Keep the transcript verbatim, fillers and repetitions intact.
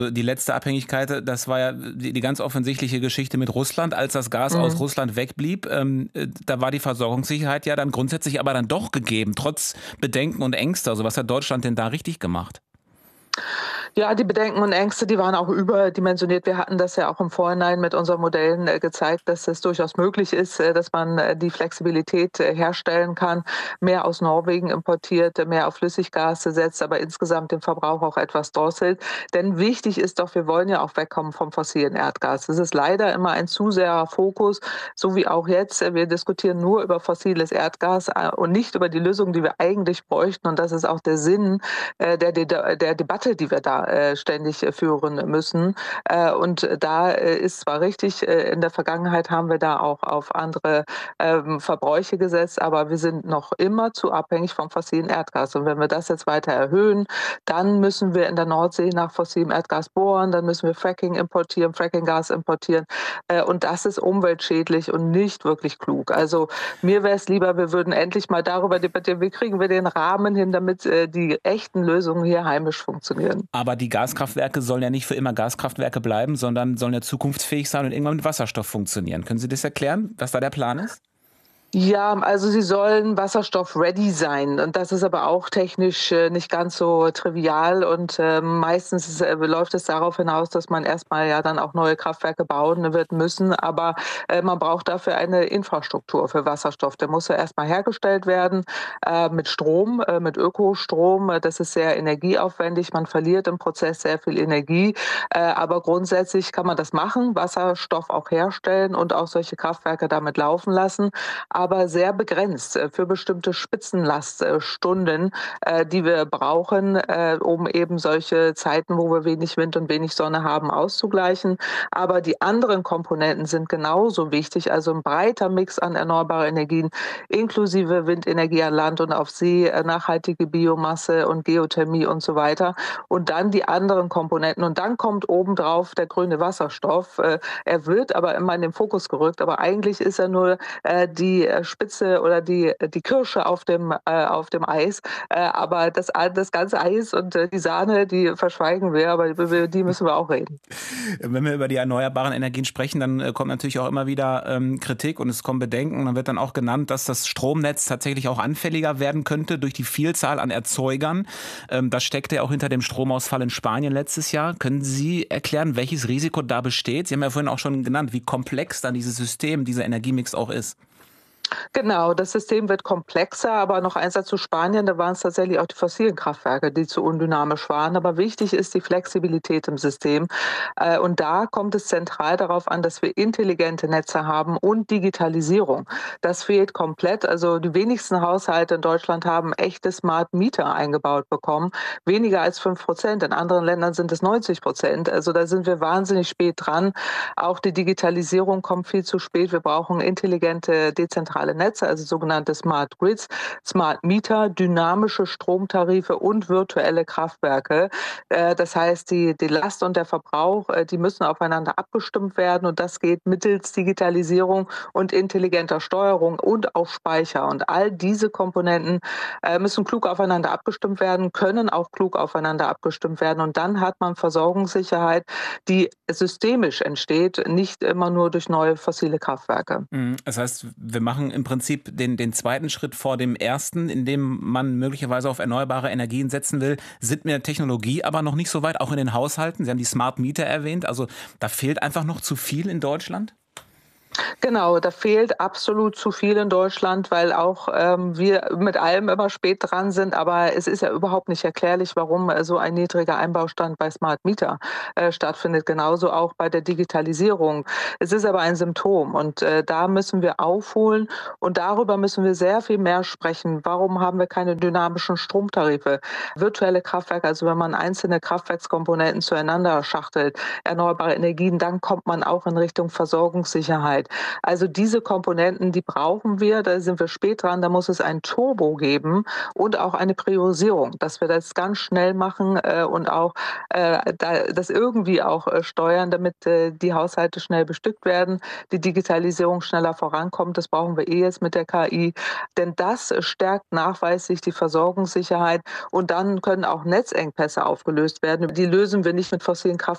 Die letzte Abhängigkeit, das war ja die die ganz offensichtliche Geschichte mit Russland, als das Gas aus Mhm. Russland wegblieb. Ähm, äh, da war die Versorgungssicherheit ja dann grundsätzlich aber dann doch gegeben, trotz Bedenken und Ängste. Also, was hat Deutschland denn da richtig gemacht? Ja, die Bedenken und Ängste, die waren auch überdimensioniert. Wir hatten das ja auch im Vorhinein mit unseren Modellen, äh, gezeigt, dass es durchaus möglich ist, äh, dass man, äh, die Flexibilität, äh, herstellen kann, mehr aus Norwegen importiert, äh, mehr auf Flüssiggas setzt, aber insgesamt den Verbrauch auch etwas drosselt. Denn wichtig ist doch, wir wollen ja auch wegkommen vom fossilen Erdgas. Es ist leider immer ein zu sehr Fokus, so wie auch jetzt. Äh, wir diskutieren nur über fossiles Erdgas, äh, und nicht über die Lösung, die wir eigentlich bräuchten. Und das ist auch der Sinn, äh, der der der Debatte, die wir da, äh, ständig, äh, führen müssen. Äh, und da, äh, ist zwar richtig, äh, in der Vergangenheit haben wir da auch auf andere, ähm, Verbräuche gesetzt, aber wir sind noch immer zu abhängig vom fossilen Erdgas. Und wenn wir das jetzt weiter erhöhen, dann müssen wir in der Nordsee nach fossilem Erdgas bohren, dann müssen wir Fracking importieren, Frackinggas importieren. Äh, und das ist umweltschädlich und nicht wirklich klug. Also, mir wäre es lieber, wir würden endlich mal darüber debattieren, wie kriegen wir den Rahmen hin, damit, äh, die echten Lösungen hier heimisch funktionieren. Aber die Gaskraftwerke sollen ja nicht für immer Gaskraftwerke bleiben, sondern sollen ja zukunftsfähig sein und irgendwann mit Wasserstoff funktionieren. Können Sie das erklären, was da der Plan ist? Ja, also sie sollen wasserstoff-ready sein und das ist aber auch technisch, äh, nicht ganz so trivial und, ähm, meistens ist äh, läuft es darauf hinaus, dass man erst mal ja dann auch neue Kraftwerke bauen wird müssen, aber, äh, man braucht dafür eine Infrastruktur für Wasserstoff. Der muss ja erst mal hergestellt werden, äh, mit Strom, äh, mit Ökostrom. Äh, das ist sehr energieaufwendig. Man verliert im Prozess sehr viel Energie, äh, aber grundsätzlich kann man das machen, Wasserstoff auch herstellen und auch solche Kraftwerke damit laufen lassen, aber sehr begrenzt, äh, für bestimmte Spitzenlaststunden, äh, die wir brauchen, äh, um eben solche Zeiten, wo wir wenig Wind und wenig Sonne haben, auszugleichen. Aber die anderen Komponenten sind genauso wichtig, also 'n breiter Mix an erneuerbaren Energien, inklusive Windenergie an Land und auf See, äh, nachhaltige Biomasse und Geothermie und so weiter. Und dann die anderen Komponenten. Und dann kommt obendrauf der grüne Wasserstoff. Äh, er wird aber immer in den Fokus gerückt, aber eigentlich ist er nur, äh, die, äh, Spitze oder die äh, die Kirsche auf dem äh, auf dem Eis. Äh, aber das a das ganze Eis und, äh, die Sahne, die verschweigen wir, aber über die müssen wir auch reden. Wenn wir über die erneuerbaren Energien sprechen, dann, äh, kommt natürlich auch immer wieder, ähm, Kritik und es kommen Bedenken. Und dann wird dann auch genannt, dass das Stromnetz tatsächlich auch anfälliger werden könnte durch die Vielzahl an Erzeugern. Ähm, das steckte ja auch hinter dem Stromausfall in Spanien letztes Jahr. Können Sie erklären, welches Risiko da besteht? Sie haben ja vorhin auch schon genannt, wie komplex dann dieses System, dieser Energiemix auch ist. Genau, das System wird komplexer, aber noch eins dazu Spanien, da waren's tatsächlich auch die fossilen Kraftwerke, die zu undynamisch waren. Aber wichtig ist die Flexibilität im System. Äh, und da kommt es zentral darauf an, dass wir intelligente Netze haben und Digitalisierung. Das fehlt komplett. Also, die wenigsten Haushalte in Deutschland haben echte Smart Meter eingebaut bekommen, weniger als fünf Prozent. In anderen Ländern sind es neunzig Prozent. Also, da sind wir wahnsinnig spät dran. Auch die Digitalisierung kommt viel zu spät. Wir brauchen intelligente, dezentrale Netze, also sogenannte Smart Grids, Smart Meter, dynamische Stromtarife und virtuelle Kraftwerke. Äh, das heißt, die die Last und der Verbrauch, äh, die müssen aufeinander abgestimmt werden und das geht mittels Digitalisierung und intelligenter Steuerung und auch Speicher. Und all diese Komponenten, äh, müssen klug aufeinander abgestimmt werden, können auch klug aufeinander abgestimmt werden. Und dann hat man Versorgungssicherheit, die systemisch entsteht, nicht immer nur durch neue fossile Kraftwerke. Mhm. Das heißt, wir machen im Prinzip den den zweiten Schritt vor dem ersten, indem man möglicherweise auf erneuerbare Energien setzen will, sind mit der Technologie aber noch nicht so weit, auch in den Haushalten. Sie haben die Smart Meter erwähnt, also da fehlt einfach noch zu viel in Deutschland? Genau, da fehlt absolut zu viel in Deutschland, weil auch, ähm, wir mit allem immer spät dran sind. Aber es ist ja überhaupt nicht erklärlich, warum, äh, so ein niedriger Einbaustand bei Smart Meter, äh, stattfindet. Genauso auch bei der Digitalisierung. Es ist aber ein Symptom und, äh, da müssen wir aufholen und darüber müssen wir sehr viel mehr sprechen. Warum haben wir keine dynamischen Stromtarife? Virtuelle Kraftwerke, also wenn man einzelne Kraftwerkskomponenten zueinander schachtelt, erneuerbare Energien, dann kommt man auch in Richtung Versorgungssicherheit. Also diese Komponenten, die brauchen wir, da sind wir spät dran, da muss es ein Turbo geben und auch eine Priorisierung, dass wir das ganz schnell machen, äh, und auch, äh, da das irgendwie auch, äh, steuern, damit, äh, die Haushalte schnell bestückt werden, die Digitalisierung schneller vorankommt. Das brauchen wir eh jetzt mit der K I, denn das stärkt nachweislich die Versorgungssicherheit und dann können auch Netzengpässe aufgelöst werden. Die lösen wir nicht mit fossilen Kraft